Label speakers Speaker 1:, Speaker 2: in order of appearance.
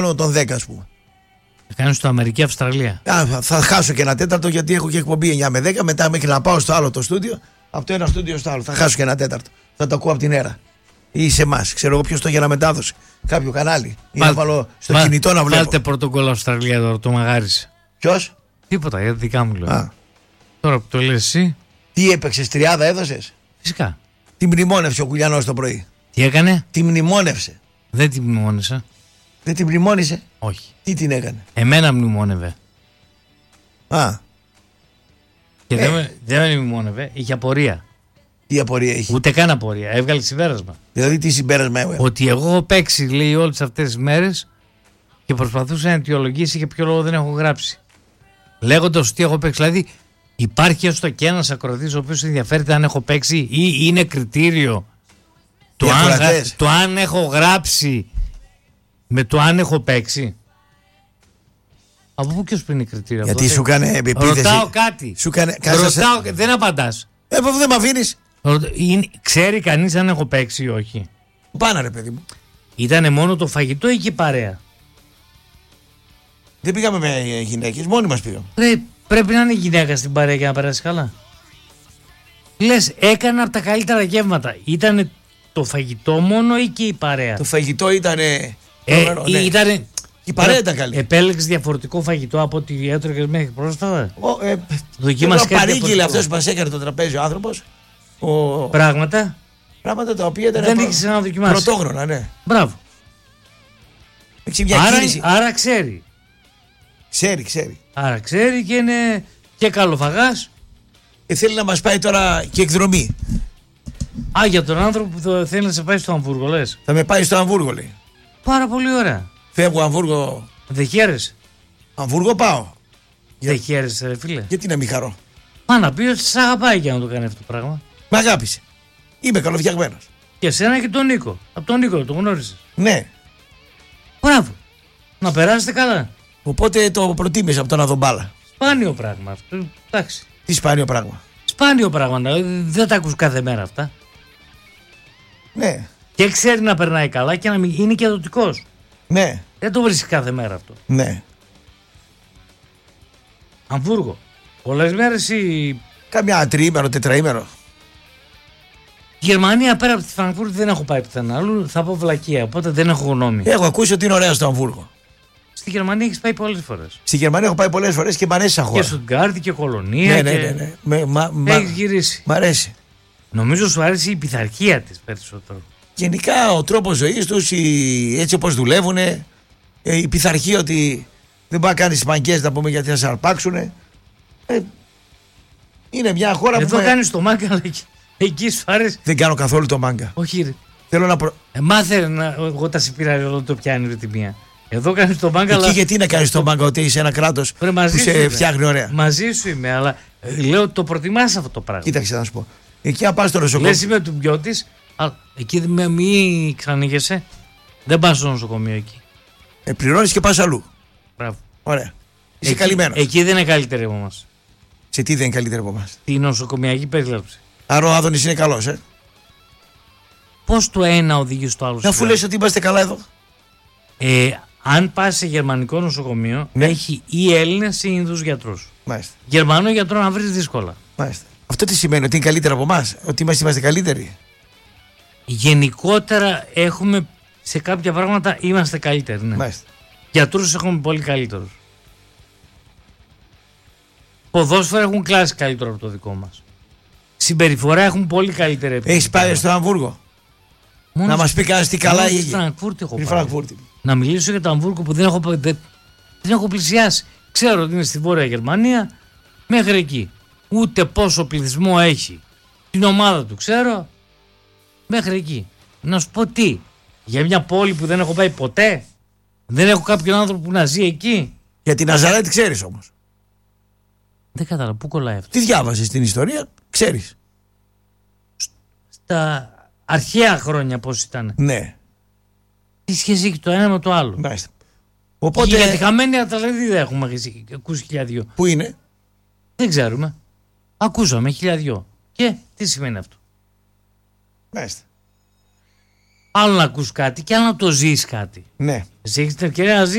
Speaker 1: των 10, ας πούμε.
Speaker 2: Θα κάνεις στο Αμερική-Αυστραλία.
Speaker 1: Θα χάσω και ένα τέταρτο γιατί έχω και εκπομπή 9 με 10. Μετά μέχρι να πάω στο άλλο το στούντιο, από το ένα στούντιο στο άλλο. Θα χάσω και ένα τέταρτο. Θα το ακούω από την ΑΕΡΑ. Ή σε εμάς. Ξέρω εγώ ποιος το για μετάδοση. Κάποιο κανάλι. Ή να βάλω στο κινητό να βλέπω.
Speaker 2: Βάλτε πρωτοκόλλο Αυστραλία τώρα, το μαγάρισε.
Speaker 1: Ποιος?
Speaker 2: Τίποτα, για δικά μου λέω. Τώρα που το λες εσύ.
Speaker 1: Τι έπαιξες, τριάδα έδωσες?
Speaker 2: Φυσικά.
Speaker 1: Τη μνημόνευσε ο Κουλιανός το πρωί.
Speaker 2: Τι έκανε?
Speaker 1: Τη μνημόνευσε.
Speaker 2: Δεν τη μνημόνισα.
Speaker 1: Δεν την μνημόνισε?
Speaker 2: Όχι.
Speaker 1: Τι την έκανε?
Speaker 2: Εμένα μνημόνευε. Και δεν με μνημόνευε, είχε απορία.
Speaker 1: Τι απορία είχε?
Speaker 2: Ούτε καν απορία. Έβγαλε συμπέρασμα.
Speaker 1: Δηλαδή τι συμπέρασμα έβγαλε?
Speaker 2: Ότι εγώ έχω παίξει, λέει, όλες αυτές τις μέρες και προσπαθούσε να αιτιολογήσει για ποιο λόγο δεν έχω γράψει. Λέγοντας ότι έχω παίξει. Δηλαδή, υπάρχει έστω και ένας ακροατής ο οποίος ενδιαφέρεται αν έχω παίξει ή είναι κριτήριο το αν έχω γράψει με το αν έχω παίξει. Από πού και σου είναι κριτήριο?
Speaker 1: Γιατί σου κάνει επίθεση?
Speaker 2: Ρωτάω κάτι. Ρωτάω, δεν απαντάς.
Speaker 1: Αφού δεν με αφήνεις.
Speaker 2: Ξέρει κανείς αν έχω παίξει ή όχι?
Speaker 1: Πάνα ρε παιδί μου.
Speaker 2: Ήτανε μόνο το φαγητό ή και παρέα?
Speaker 1: Δεν πήγαμε με γυναίκες, μόνοι μας πήγαμε.
Speaker 2: Πρέπει να είναι γυναίκα στην παρέα για να περάσει καλά. Λες, έκανα από τα καλύτερα γεύματα. Ήτανε το φαγητό μόνο ή και η παρέα?
Speaker 1: Το φαγητό ήτανε...
Speaker 2: Ήτανε...
Speaker 1: Η παρέα ήταν καλή.
Speaker 2: Επέλεξες διαφορετικό φαγητό από ό,τι έτρωγες μέχρι πρόσφατα?
Speaker 1: Δοκίμασε κάτι παρήγγειλε αυτός που μας έκανε το τραπέζι ο άνθρωπος.
Speaker 2: Πράγματα
Speaker 1: τα οποία ήταν...
Speaker 2: δεν έχεις να δοκιμάσεις.
Speaker 1: Πρωτόγνωρα, ναι.
Speaker 2: Μπράβο. Άρα ξέρει.
Speaker 1: Ξέρει.
Speaker 2: Άρα ξέρει και είναι και καλοφαγάς.
Speaker 1: Θέλει να μας πάει τώρα και εκδρομή.
Speaker 2: Για τον άνθρωπο που θέλει να σε πάει στο Αμβούργο, λες?
Speaker 1: Θα με πάει στο Αμβούργο, λέει.
Speaker 2: Πάρα πολύ ωραία.
Speaker 1: Φεύγω Αμβούργο.
Speaker 2: Δεν χαίρεσαι?
Speaker 1: Αμβούργο πάω.
Speaker 2: Δεν χαίρεσαι, ρε φίλε?
Speaker 1: Γιατί να μην χαρώ?
Speaker 2: Να πει ότι σ' αγαπάει για να το κάνει αυτό το πράγμα.
Speaker 1: Μ' αγάπησε. Είμαι καλοφτιαγμένος.
Speaker 2: Και εσένα και τον Νίκο. Από τον Νίκο τον γνώρισες?
Speaker 1: Ναι.
Speaker 2: Μπράβο. Να περάσετε καλά.
Speaker 1: Οπότε το προτίμησα από το να δω μπάλα.
Speaker 2: Σπάνιο πράγμα αυτό. Εντάξει.
Speaker 1: Τι σπάνιο πράγμα?
Speaker 2: Σπάνιο πράγμα. Δεν τα ακούς κάθε μέρα αυτά.
Speaker 1: Ναι.
Speaker 2: Και ξέρει να περνάει καλά και να μην είναι και δοτικός.
Speaker 1: Ναι.
Speaker 2: Δεν το βρίσκει κάθε μέρα αυτό.
Speaker 1: Ναι.
Speaker 2: Αμβούργο. Πολλές μέρες ή...
Speaker 1: Κάμια τριήμερο, τετραήμερο.
Speaker 2: Γερμανία πέρα από τη Φραγκφούρτη δεν έχω πάει πουθενά. Αλλού θα πω βλακεία, οπότε δεν έχω γνώμη.
Speaker 1: Έχω ακούσει ότι είναι ωραία στο Αμβούργο.
Speaker 2: Στη Γερμανία έχεις πάει πολλές φορές?
Speaker 1: Στη Γερμανία έχω πάει πολλές φορές και μ' αρέσει σαν χώρα.
Speaker 2: Και Στουτγκάρδη και Κολονία.
Speaker 1: Ναι.
Speaker 2: Έχεις γυρίσει.
Speaker 1: Μ' αρέσει.
Speaker 2: Νομίζω σου αρέσει η πειθαρχία της περισσότερο.
Speaker 1: Γενικά ο τρόπος ζωής τους, έτσι όπως δουλεύουν, η πειθαρχία ότι δεν μπορεί να κάνεις μαγκές να πούμε γιατί θα σε αρπάξουν. Είναι μια χώρα
Speaker 2: που... Εδώ κάνεις το μάγκα, αλλά εκεί σου άρεσε.
Speaker 1: Δεν κάνω καθόλου το μάγκα.
Speaker 2: Όχι ρε.
Speaker 1: Θέλω να
Speaker 2: μάθε εγώ τα σε πήρα όλο το πιάνει ρε τη μία. Εδώ κάνεις το μάγκα.
Speaker 1: Εκεί αλλά... γιατί να κάνεις το μάγκα ότι είσαι ένα κράτος που σε φτιάχνει ωραία?
Speaker 2: Μαζί σου είμαι, αλλά λέω το προτιμάς αυτό το πράγμα.
Speaker 1: Κοίταξε να σου πω. Εκεί να πας στο νοσοκομείο.
Speaker 2: Λες είμαι του Μπιώτης, αλλά εκεί μη ξανοίγεσαι. Δεν πας στο νοσοκομείο εκεί.
Speaker 1: Πληρώνεις και πας αλλού.
Speaker 2: Μπράβο.
Speaker 1: Ωραία. Είσαι καλυμμένος.
Speaker 2: Εκεί δεν είναι καλύτερη από εμάς.
Speaker 1: Σε τι δεν είναι καλύτερη από εμάς?
Speaker 2: Τη νοσοκομιακή περίληψη.
Speaker 1: Άρα ο Άδωνης είναι καλός,
Speaker 2: Πώς το ένα οδηγεί στο άλλο?
Speaker 1: Αφού λες ότι είμαστε καλά εδώ.
Speaker 2: Αν πας σε γερμανικό νοσοκομείο, ναι, έχει ή Έλληνες ή Ινδούς γιατρούς.
Speaker 1: Μάλιστα.
Speaker 2: Γερμανό γιατρό να βρεις δύσκολα.
Speaker 1: Μάλιστα. Αυτό τι σημαίνει? Ότι είναι καλύτερα από εμάς? Ότι είμαστε καλύτεροι?
Speaker 2: Γενικότερα έχουμε σε κάποια πράγματα είμαστε καλύτεροι. Ναι.
Speaker 1: Μάλιστα.
Speaker 2: Γιατρούς έχουμε πολύ καλύτερους. Ποδόσφαιρα έχουν κλάσει καλύτερο από το δικό μας. Συμπεριφορά έχουν πολύ καλύτερη.
Speaker 1: Έχεις πάει στο Αμβούργο? Να μας πει κανένας τι καλά
Speaker 2: έγινε? Στη Φραγκφούρτη έχω πάει.
Speaker 1: Ναι.
Speaker 2: Να μιλήσω για το Αμβούργο που δεν έχω πλησιάσει. Ξέρω ότι είναι στη Βόρεια Γερμανία μέχρι εκεί. Ούτε πόσο πληθυσμό έχει. Την ομάδα του ξέρω μέχρι εκεί. Να σου πω τι? Για μια πόλη που δεν έχω πάει ποτέ? Δεν έχω κάποιον άνθρωπο που να ζει εκεί?
Speaker 1: Για την Ναζαρέτη ξέρεις όμως?
Speaker 2: Δεν κατάλαβα. Πού κολλάει αυτό?
Speaker 1: Τι διάβασες στην ιστορία? Ξέρεις?
Speaker 2: Στα αρχαία χρόνια πώς ήταν?
Speaker 1: Ναι.
Speaker 2: Τι σχέση έχει το ένα με το άλλο?
Speaker 1: Μάλιστα. Οπότε...
Speaker 2: Και για τη χαμένη Αταλαντή δεν έχουμε ακούσει 1002.
Speaker 1: Πού είναι?
Speaker 2: Δεν ξέρουμε. Ακούσαμε 1002. Και τι σημαίνει αυτό?
Speaker 1: Μάλιστα.
Speaker 2: άλλο να ακούς κάτι και άλλο να το ζεις κάτι.
Speaker 1: Ναι.
Speaker 2: Εσύ έχεις την ευκαιρία να ζεις